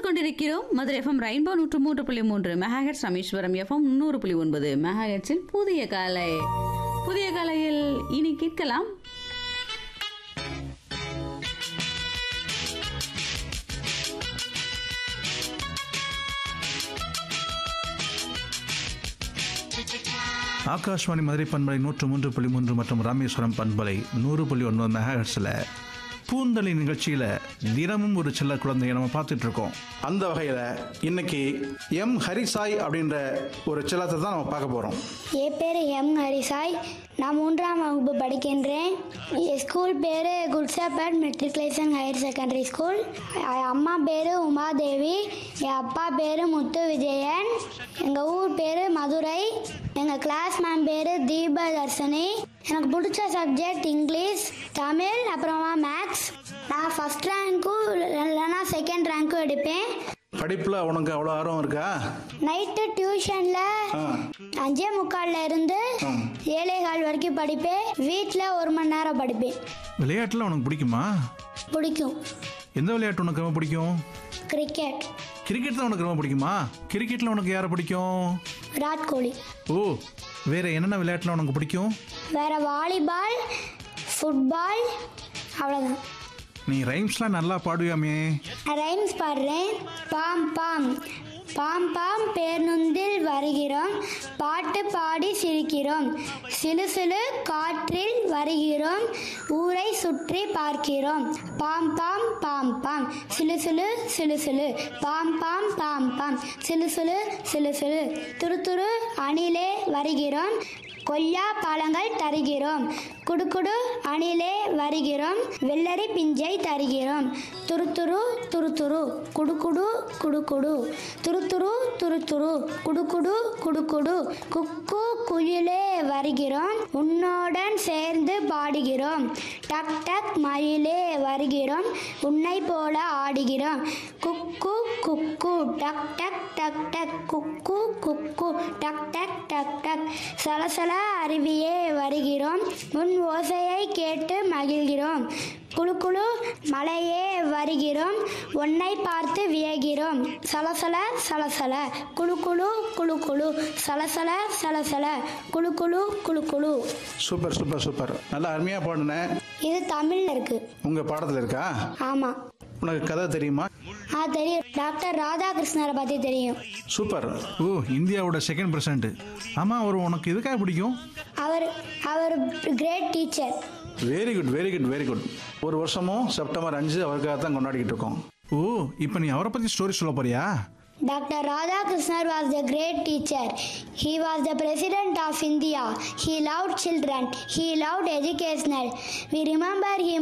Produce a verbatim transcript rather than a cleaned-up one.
கொண்டிருக்கிறோம் Madurai FM rainbow நூற்று மூன்று புள்ளி மூன்று மெகாஹெட்ஸ், ராமேஸ்வரம் எஃப்எம் நூறு புள்ளி ஒன்பது மெகாஹெட்ஸில் புதிய காலை. புதிய காலையில் இனி கேட்கலாம் ஆகாஷ்வாணி மதுரை பண்பலை நூற்று மூன்று புள்ளி மூன்று மற்றும் ராமேஸ்வரம் பண்பலை நூறு புள்ளி ஒன்பது மெகாஹெட்ஸில் பூந்தளி நிகழ்ச்சியில் தினமும் ஒரு செல்ல குழந்தையை நம்ம பார்த்துட்டு இருக்கோம். அந்த வகையில் இன்னைக்கு எம் ஹரிசாய் அப்படின்ற ஒரு செல்லத்தை தான் நம்ம பார்க்க போகிறோம். என் பேர் எம் ஹரிசாய். நான் மூன்றாம் வகுப்பு படிக்கின்றேன். என் ஸ்கூல் பேர் குல்சாபேட் மெட்ரிகுலேஷன் ஹையர் செகண்டரி ஸ்கூல். அம்மா பேர் உமாதேவி, என் அப்பா பேர் முத்து விஜயன், எங்கள் ஊர் பேர் மதுரை, எங்கள் கிளாஸ் மேம் பேர் தீபதர்ஷினி. எனக்கு பிடிச்ச சப்ஜெக்ட் இங்கிலீஷ், தமிழ், அப்புறமா மேக்ஸ். நான் ஃபஸ்ட் ரேங்க்கும் இல்லைன்னா செகண்ட் ரேங்க்கும் எடுப்பேன். படிப்பில் உனக்கு அவ்வளோ ஆர்வம் இருக்கா? நைட்டு டியூஷனில் அஞ்சே முக்கால்ல இருந்து ஏழே கால் வரைக்கும் படிப்பேன். வீட்டில் ஒரு மணி நேரம் படிப்பேன். விளையாட்டில் உனக்கு பிடிக்குமா? பிடிக்கும். எந்த விளையாட்டு உனக்கு ரொம்ப பிடிக்கும்? கிரிக்கெட். கிரிக்கெட் தான் உனக்கு ரொம்ப பிடிக்குமா? கிரிக்கெட்டில் உனக்கு யாரை பிடிக்கும்? விராட் கோலி. ஓ, வேற என்னென்ன விளையாட்டில் உனக்கு பிடிக்கும்? வேற வாலிபால், ஃபுட்பால், அவ்வளோதான். நீ ரைம்ஸ்லாம் நல்லா பாடுவியாமே. நான் ரைம்ஸ் பாடுறேன். பாம் பாம் பாம் பாம் பேருந்தில் வருகிறோம், பாட்டு பாடி சிரிக்கிறோம், சிலு சிலு காற்றில் வருகிறோம், ஊரை சுற்றி பார்க்கிறோம். பாம் பாம் பாம் பாம் சிலு சிலு சிலு சிலு பாம் பாம் பாம் பாம் சிலு சிலு சிலு சிலு துரு துரு அணிலே வருகிறோம், கொய்யா பழங்கள் தருகிறோம், குடுகுடு அணிலே வருகிறோம், வெள்ளரி பிஞ்சை தருகிறோம். துரு துரு துரு துரு குடுகுடு குடுகுடு துரு துரு துரு துரு குடுகுடு குடுகுடு குக்கு குயிலே வருகிறோம், உன்னோடன் சேர்ந்து பாடுகிறோம், டக் டக் மயிலே வருகிறோம், உன்னை போல ஆடுகிறோம். குக்கு குக்கு டக் டக் டக் டக் குக்கு குக்கு டக் டக் டக் டக் சலசல அருவியே வருகிறோம், உன் ஓசையை கேட்டு மகிழ்கிறோம். குழு குழு மலையே வருகிறோம், உன்னை பார்த்து வியகிறோம். சலசல சலசல குழு குழு குழு குழு சலசல சலசல குழு குழு குழு குழு. சூப்பர் சூப்பர் சூப்பர், நல்லா அருமையாக பாடுனேன். இது தமிழ்ல இருக்கு. உங்கள் பாடத்தில் இருக்கா? ஆமாம். உனக்கு கதை தெரியுமா? ஆ தெரியும். டாக்டர் ராதாகிருஷ்ணரை பற்றி தெரியும். சூப்பர். ஓ, இந்தியாவோட செகண்ட் பிரசிடண்ட். ஆமாம், அவர் உனக்கு எதுக்காக பிடிக்கும்? அவர் அவர் great teacher. Very good very good very good. ஒரு வருஷமும் செப்டம்பர் அஞ்சு அவருக்காக தான் கொண்டாடிக்கிட்டு இருக்கோம். ஓ, இப்போ நீ அவரை பற்றி ஸ்டோரி சொல்ல போறியா? Doctor Radhakrishnan was the great teacher. He was the president of India. He loved children. He loved educational. We remember him